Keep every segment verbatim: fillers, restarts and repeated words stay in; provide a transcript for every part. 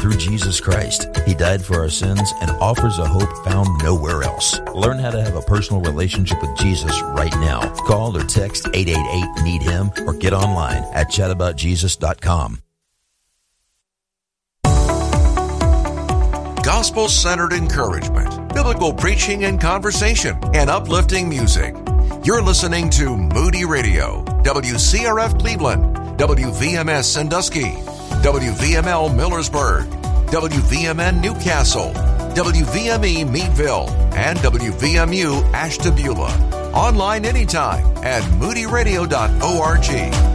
through Jesus Christ. He died for our sins and offers a hope found nowhere else. Learn how to have a personal relationship with Jesus right now. Call or text eight eight eight, need him or get online at chat about jesus dot com. Gospel-centered encouragement, biblical preaching and conversation, and uplifting music. You're listening to Moody Radio, W C R F Cleveland, W V M S Sandusky, W V M L Millersburg, W V M N Newcastle, W V M E Meadville, and W V M U Ashtabula. Online anytime at moody radio dot org.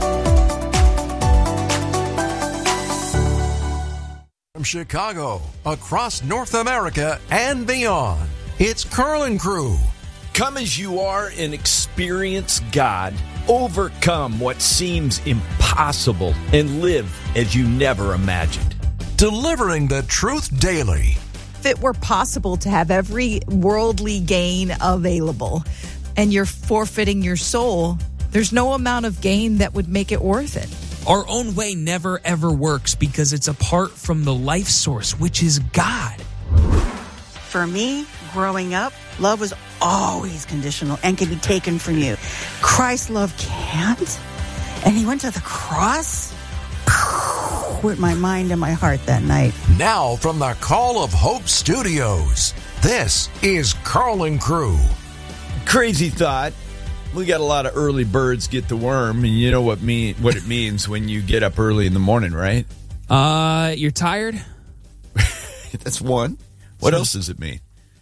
From Chicago, across North America and beyond, it's Carlin Crew. Come as you are and experience God. Overcome what seems impossible and live as you never imagined. Delivering the truth daily. If it were possible to have every worldly gain available and you're forfeiting your soul, there's no amount of gain that would make it worth it. Our own way never, ever works because it's apart from the life source, which is God. For me, growing up, love was always conditional and can be taken from you. Christ's love can't. And he went to the cross with my mind and my heart that night. Now from the Call of Hope Studios, this is Carlin Crew. Crazy thought. We got a lot of early birds get the worm, and you know what mean what it means when you get up early in the morning, right? Uh, you're tired? That's one. What else does it mean?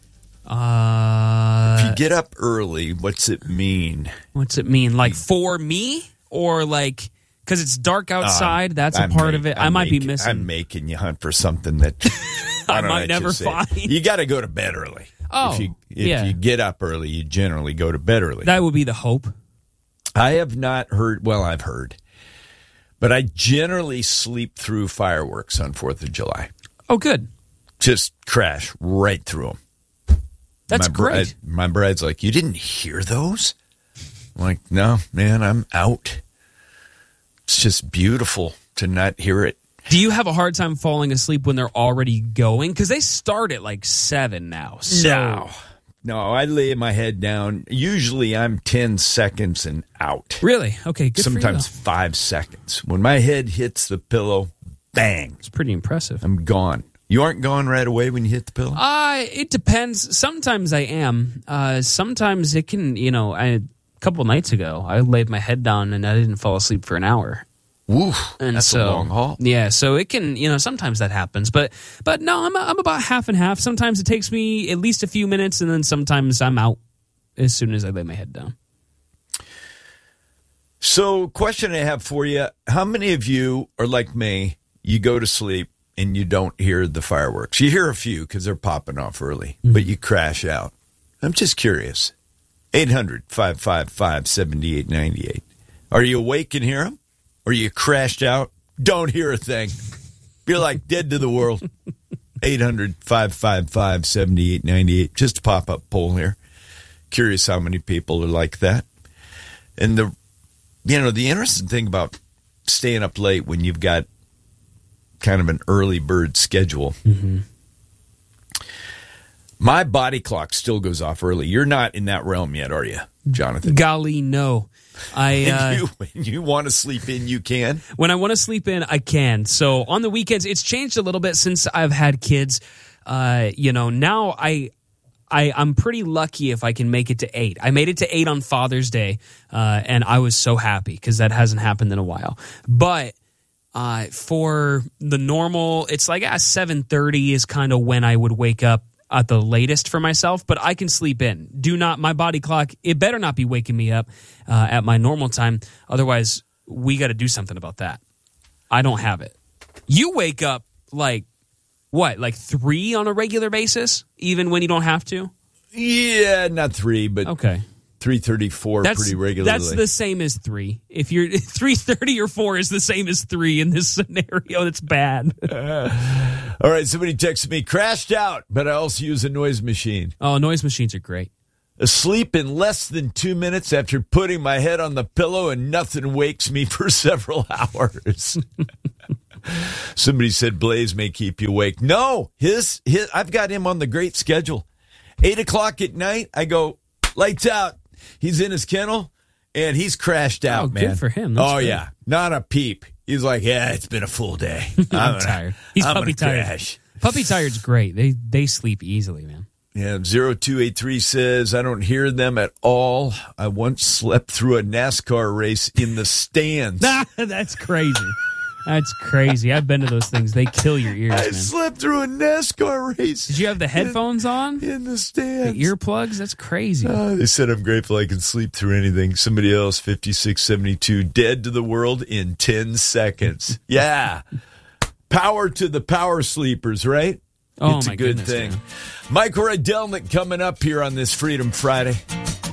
Uh, if you get up early, what's it mean? What's it mean? Like for me, or like because it's dark outside? Um, that's a I'm part make, of it. I'm I might make, be missing. I'm making you hunt for something that I, I don't might never find. You got to go to bed early. Oh, if you if yeah. you get up early, you generally go to bed early. That would be the hope. I have not heard. Well, I've heard, but I generally sleep through fireworks on Fourth of July. Oh, good. Just crash right through them. That's my great. Bride, my bride's like, you didn't hear those? I'm like, no, man, I'm out. It's just beautiful to not hear it. Do you have a hard time falling asleep when they're already going? Because they start at like seven now. So. No. No, I lay my head down. Usually I'm ten seconds and out. Really? Okay, good Sometimes for you, five seconds. When my head hits the pillow, bang. It's pretty impressive. I'm gone. You aren't gone right away when you hit the pillow? Uh, it depends. Sometimes I am. Uh, sometimes it can, you know, I, a couple nights ago, I laid my head down and I didn't fall asleep for an hour. Woo, and that's so, a long haul. Yeah, so it can, you know, sometimes that happens. But but no, I'm I'm about half and half. Sometimes it takes me at least a few minutes, and then sometimes I'm out as soon as I lay my head down. So, question I have for you, how many of you are like me, you go to sleep and you don't hear the fireworks? You hear a few because they're popping off early, mm-hmm. but you crash out. I'm just curious. eight hundred, five five five, seven eight nine eight. Are you awake and hear them? Or you crashed out, don't hear a thing. You're like dead to the world. eight hundred, five five five, seven eight nine eight. Just a pop-up poll here. Curious how many people are like that. And the, you know, the interesting thing about staying up late when you've got kind of an early bird schedule, mm-hmm. my body clock still goes off early. You're not in that realm yet, are you, Jonathan? Golly, no. I uh, you, when you want to sleep in, you can? When I want to sleep in, I can. So on the weekends, it's changed a little bit since I've had kids. Uh, you know, now I, I, I'm pretty lucky if I can make it to eight. I made it to eight on Father's Day, uh, and I was so happy because that hasn't happened in a while. But uh, for the normal, it's like ah, seven thirty is kind of when I would wake up at the latest for myself, but I can sleep in. Do not, my body clock, it better not be waking me up uh, at my normal time. Otherwise, we got to do something about that. I don't have it. You wake up like, what, like three on a regular basis, even when you don't have to? Yeah, not three, but okay. three thirty-four that's, pretty regularly. That's the same as three. If you're three thirty or four is the same as three in this scenario. That's bad. uh, all right, somebody texted me, crashed out, but I also use a noise machine. Oh, noise machines are great. Asleep in less than two minutes after putting my head on the pillow and nothing wakes me for several hours. Somebody said Blaze may keep you awake. No, his his. I've got him on the great schedule. Eight o'clock at night, I go lights out. He's in his kennel and he's crashed out. Oh, man. good for him. That's oh good. yeah, not a peep. He's like, yeah, it's been a full day. I'm, I'm gonna, tired. He's I'm puppy gonna tired. Crash. Puppy tired's great. They they sleep easily, man. Yeah, zero two eight three says, I don't hear them at all. I once slept through a NASCAR race in the stands. That's crazy. That's crazy. I've been to those things. They kill your ears, I man. slept through a NASCAR race. Did you have the headphones on? In the The stands. earplugs? That's crazy. Oh, they said I'm grateful I can sleep through anything. Somebody else, fifty-six seventy-two, dead to the world in ten seconds. Yeah. Power to the power sleepers, right? Oh, it's my a good goodness, thing. man. Mike Rydelnik coming up here on this Freedom Friday.